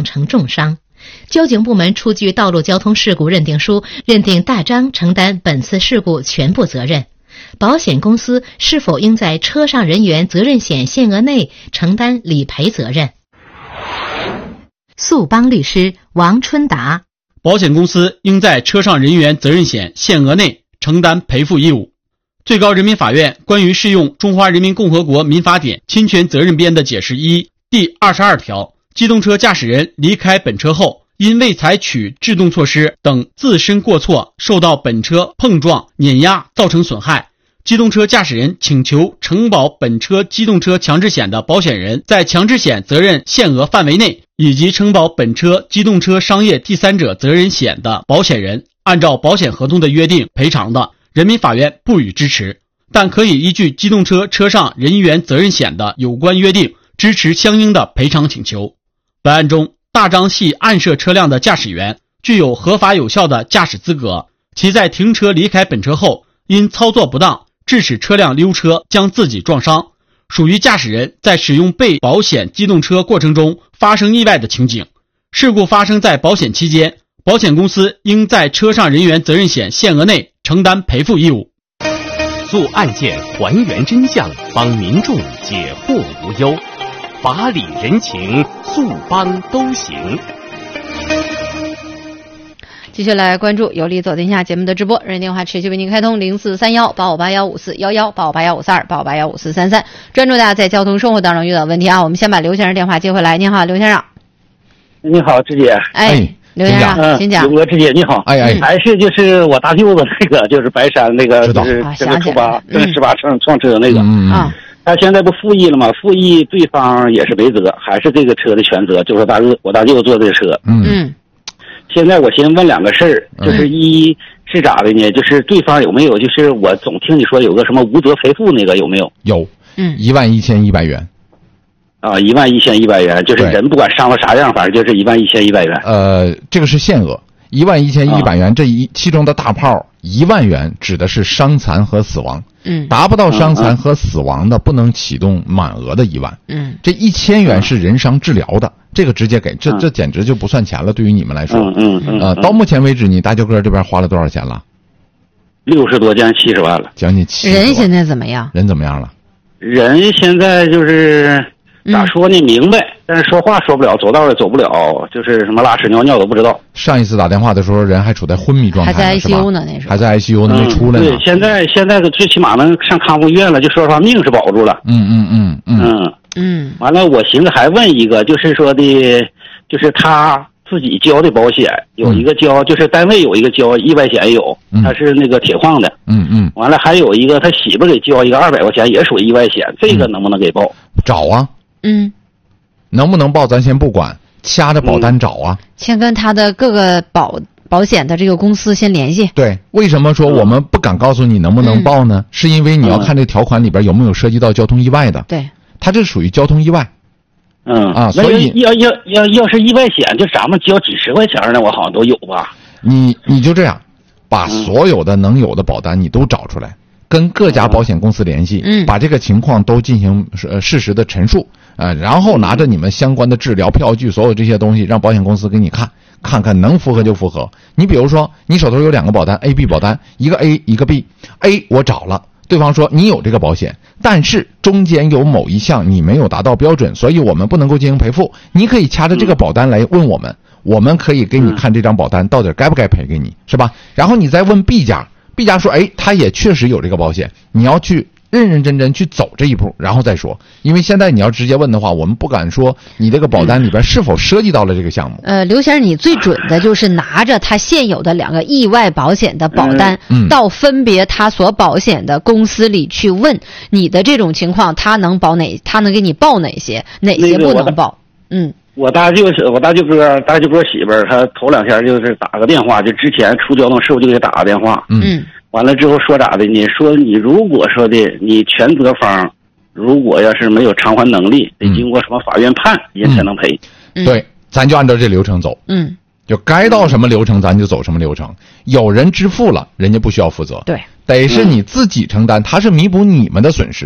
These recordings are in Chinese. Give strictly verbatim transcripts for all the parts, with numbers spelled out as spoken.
撞成重伤。交警部门出具道路交通事故认定书，认定大张承担本次事故全部责任。保险公司是否应在车上人员责任险限额内承担理赔责任？速帮律师王春达： 保险公司应在车上人员责任险限额内承担赔付义务。最高人民法院关于适用《中华人民共和国民法典》侵权责任编的解释一第二十二条，机动车驾驶人离开本车后，因未采取制动措施等自身过错受到本车碰撞、碾压造成损害，机动车驾驶人请求承保本车机动车强制险的保险人在强制险责任限额范围内，以及承保本车机动车商业第三者责任险的保险人按照保险合同的约定赔偿的，人民法院不予支持，但可以依据机动车车上人员责任险的有关约定支持相应的赔偿请求。本案中，大张系暗涉车辆的驾驶员，具有合法有效的驾驶资格，其在停车离开本车后，因操作不当致使车辆溜车将自己撞伤，属于驾驶人在使用被保险机动车过程中发生意外的情景。事故发生在保险期间，保险公司应在车上人员责任险限额内承担赔付义务。 诉案件，还原真相，帮民众解惑无忧，法理人情，诉帮都行。 继续来关注有理走天下节目的直播，热线电话持续为您开通零四三幺八五八幺五四幺幺八五八幺五四二八五八幺五四三三，专注大家在交通生活当中遇到问题啊。我们先把刘先生电话接回来。你好，刘先生。 你好，志姐。 哎，刘先生，请讲。 刘哥，志姐你好。 哎哎， 还是就是我大舅子那个，就是白山那个，就是这个初八跟十八乘撞车那个啊。 他现在不复议了吗？复议对方也是没辙，还是这个车的全责，就是大舅我大舅坐这个车。 嗯。 现在我先问两个事儿，就是一是咋的呢？就是对方有没有？就是我总听你说有个什么无责赔付那个有没有？ 有， 嗯， 一万一千一百元。 啊，一万一千一百元，就是人不管伤了啥样，反正就是一万一千一百元。 呃，这个是限额，一万一千一百元，啊、这一其中的大炮一万元指的是伤残和死亡。 嗯， 达不到伤残和死亡的，不能启动满额的一万。 嗯， 这一千元是人伤治疗的，这个直接给，这这简直就不算钱了。对于你们来说， 嗯嗯嗯。 呃，到目前为止，你大舅哥这边花了多少钱了？ 六十多，将近七十万了。 将近七。 人现在怎么样？ 人怎么样了？ 人现在就是咋说呢？明白，但是说话说不了，走道也走不了，就是什么拉屎尿尿都不知道。 上一次打电话的时候，人还处在昏迷状态， 还在 I C U 呢，那时候还在 I C U 呢，没出来呢。 对，现在现在最起码能上康复医院了，就说实话，命是保住了。 嗯嗯嗯嗯嗯嗯。 完了，我寻思还问一个，就是说的，就是他自己交的保险有一个交，就是单位有一个交意外险有，他是那个铁矿的。 嗯嗯。 完了还有一个他媳妇给交一个二百块钱，也属于意外险，这个能不能给报？ 找啊。 嗯。 能不能报咱先不管，掐着保单找啊。 先跟他的各个保保险的这个公司先联系。 对，为什么说我们不敢告诉你能不能报呢？嗯、是因为你要看这条款里边有没有涉及到交通意外的。 对， 它这属于交通意外。 嗯啊，所以要要要要是意外险，就咱们交几十块钱呢，我好像都有吧。 你你就这样，把所有的能有的保单你都找出来，跟各家保险公司联系， 嗯， 把这个情况都进行呃事实的陈述。啊、呃，然后拿着你们相关的治疗票据，所有这些东西，让保险公司给你看，看看能符合就符合。你比如说，你手头有两个保单 ，A、B 保单，一个 A， 一个 B。A 我找了，对方说你有这个保险，但是中间有某一项你没有达到标准，所以我们不能够进行赔付。你可以掐着这个保单来问我们，嗯、我们可以给你看这张保单到底该不该赔给你，是吧？然后你再问 B 家 ，B 家说，哎，他也确实有这个保险，你要去认认真真去走这一步，然后再说。因为现在你要直接问的话，我们不敢说你这个保单里边是否涉及到了这个项目。 呃，刘先生，你最准的就是拿着他现有的两个意外保险的保单， 嗯、 到分别他所保险的公司里去问你的这种情况，他能保哪？他能给你报哪些？哪些不能报？那个、嗯。 我大舅是我大舅哥，大舅哥媳妇儿，他头两天就是打个电话，就之前出交通事故就给他打个电话。 嗯。 完了之后说咋的呢？说你如果说的你全责方，如果要是没有偿还能力，得经过什么法院判，人才能赔。 嗯、对，咱就按照这流程走。 嗯， 就该到什么流程咱就走什么流程。有人支付了，人家不需要负责。 对， 得是你自己承担，他是弥补你们的损失。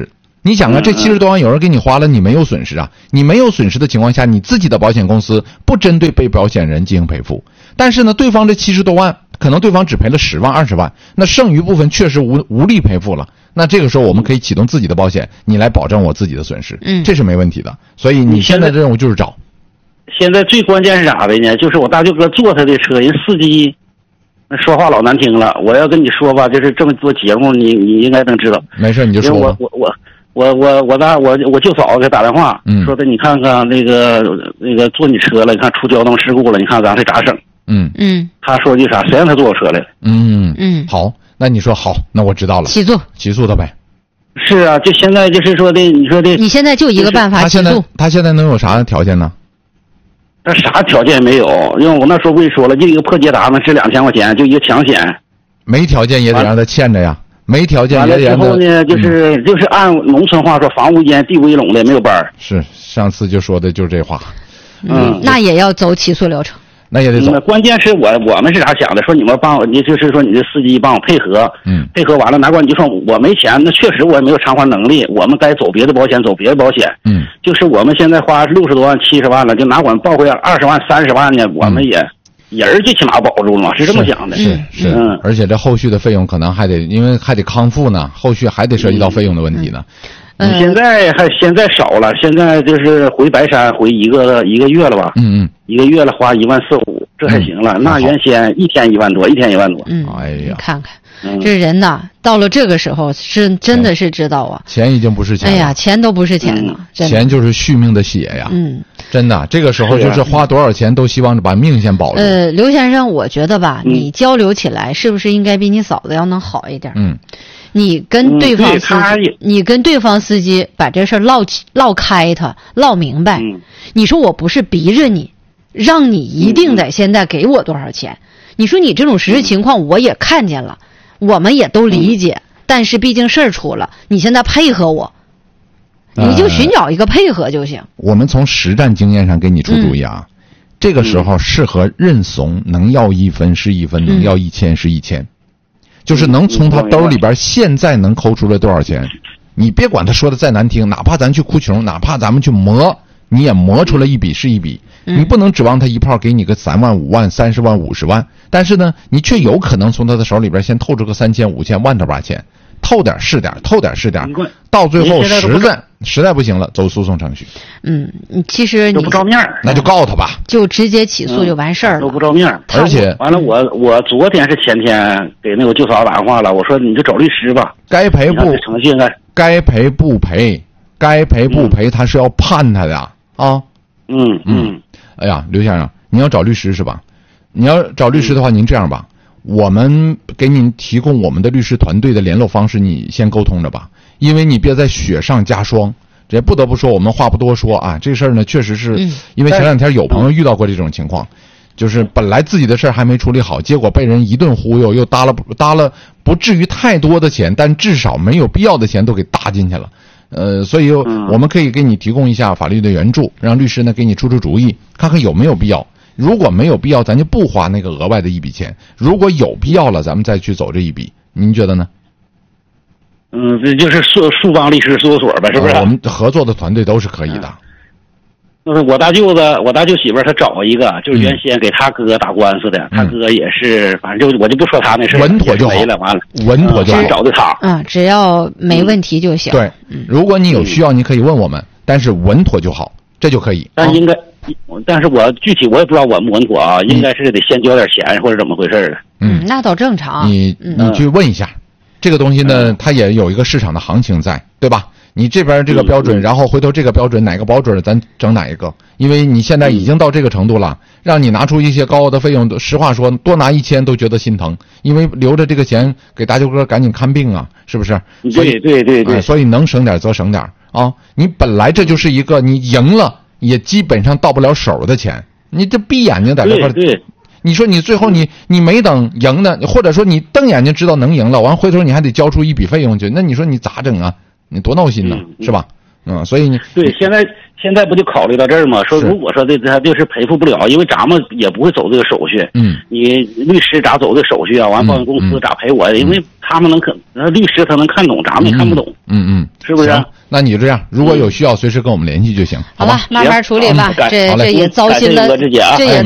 你想啊，这七十多万有人给你花了，你没有损失啊。你没有损失的情况下，你自己的保险公司不针对被保险人进行赔付，但是呢，对方这七十多万，可能对方只赔了十万、二十万，那剩余部分确实无无力赔付了。那这个时候我们可以启动自己的保险，你来保证我自己的损失， 嗯， 这是没问题的。所以你现在的任务就是找。 现在最关键是啥的呢？就是我大舅哥坐他的车，人司机说话老难听了。我要跟你说吧，就是这么做节目，你你应该能知道。 没事，你就说吧。 我我我我我大我我舅嫂给打电话， 嗯， 说的你看看那个那个坐你车了，你看出交通事故了，你看咱这咋整？ 嗯嗯， 他说句啥？谁让他坐我车来了？ 嗯嗯， 好，那你说好，那我知道了。 起诉， 起诉他呗。 是啊，就现在就是说的，你说的， 你现在就一个办法， 他现在起诉。 他现在能有啥条件呢？ 那啥条件也没有，因为我那时候不也说了，就一个破捷达能值两千块钱，就一个强险。 没条件也得让他欠着呀，没条件也得让他。 完了之后呢，就是、嗯、就是按农村话说，房无烟，地无一垄的，没有班儿。 是，上次就说的就是这话。 嗯，那也要走起诉流程。 那也得走。 嗯、关键是我我们是咋想的？说你们帮我，你就是说你的司机帮我配合， 嗯， 配合完了，哪管你就说我没钱，那确实我也没有偿还能力，我们该走别的保险，走别的保险， 嗯， 就是我们现在花六十多万、七十万了，就哪管报回二十万、三十万呢，我们也、嗯、人最起码保住了嘛，是这么想的。 是是，嗯，而且这后续的费用可能还得，因为还得康复呢，后续还得涉及到费用的问题呢。 嗯，现在还现在少了，现在就是回白山回一个一个月了吧？ 嗯嗯， 一个月了花一万四五。这还行了，嗯、那原先一天一万多，一天一万多。 嗯， 哎呀， 看看，嗯、这人呐，到了这个时候是真的是知道啊， 钱已经不是钱了。 哎呀，钱都不是钱了， 嗯、钱就是续命的血呀。 嗯， 真的，这个时候就是花多少钱都希望把命先保住。 呃，刘先生，我觉得吧，嗯、你交流起来是不是应该比你嫂子要能好一点？ 嗯， 你跟对方司机， 嗯、 你跟对方司机把这事儿唠唠开他，唠明白。 嗯、 你说我不是逼着你。让你一定得现在给我多少钱？你说你这种实际情况我也看见了，我们也都理解，但是毕竟事儿出了，你现在配合我，你就寻找一个配合就行。 我们从实战经验上给你出主意啊，嗯、这个时候适合认怂，能要一分是一分，能要一千是一千，就是能从他兜里边现在能抠出来多少钱，你别管他说的再难听，哪怕咱去哭穷，哪怕咱们去磨，你也磨出来一笔是一笔。你不能指望他一炮给你个三万、五万、三十万、五十万，但是呢，你却有可能从他的手里边先透出个三千、五千、万头把钱，透点是点，透点是点，到最后实在实在不行了，走诉讼程序。 嗯，其实你都不照面， 那就告他吧， 就直接起诉就完事儿了。 都不照面， 而且完了，我我昨天是前天给那个舅嫂打电话了，我说你就找律师吧， 该赔不程序应该该赔不赔，该赔不赔，他是要判他的啊。 嗯嗯。 哎呀，刘先生，你要找律师是吧？你要找律师的话，您这样吧，我们给您提供我们的律师团队的联络方式，你先沟通着吧，因为你别再雪上加霜。这不得不说，我们话不多说啊，这事儿呢，确实是因为前两天有朋友遇到过这种情况，就是本来自己的事儿还没处理好，结果被人一顿忽悠，又搭了搭了不至于太多的钱，但至少没有必要的钱都给搭进去了。呃，所以我们可以给你提供一下法律的援助，让律师呢给你出出主意，看看有没有必要。如果没有必要，咱就不花那个额外的一笔钱；如果有必要了，咱们再去走这一笔。您觉得呢？ 嗯，这就是树树邦律师事务所呗，是不是？ 呃、我们合作的团队都是可以的。 就是我大舅子，我大舅媳妇儿，他找一个，就是原先给他哥打官司的，嗯、他哥也是，反正就我就不说他那事儿， 稳妥就好了，完了， 稳妥就好， 嗯、找的他， 嗯，只要没问题就行。 嗯、对，如果你有需要，你可以问我们，但是稳妥就好，这就可以。 但应该，哦、但是我具体我也不知道稳不稳妥啊，应该是得先交点钱或者怎么回事的。 嗯，那倒正常。 你你去问一下，嗯、这个东西呢，它也有一个市场的行情在，对吧？你这边这个标准，然后回头这个标准哪个保准咱整哪一个？因为你现在已经到这个程度了，让你拿出一些高额的费用，实话说多拿一千都觉得心疼，因为留着这个钱给大舅哥赶紧看病啊，是不是？所以对对对对、 呃，所以能省点则省点啊！你本来这就是一个你赢了也基本上到不了手的钱，你这闭眼睛在这块， 对对， 你说你最后你你没等赢呢，或者说你瞪眼睛知道能赢了，完回头你还得交出一笔费用去，那你说你咋整啊？你多闹心呢， 嗯、 是吧？嗯，所以你对现在现在不就考虑到这儿吗？说如果说这他就是赔付不了，因为咱们也不会走这个手续。 嗯， 你律师咋走这手续啊？完保险公司咋赔我？ 嗯、 因为他们能看，那律师他能看懂，咱们也看不懂。 嗯嗯， 是不是、啊？ 那你就这样，如果有需要，随时跟我们联系就行。 好吧，慢慢处理吧。这这也糟心了，这也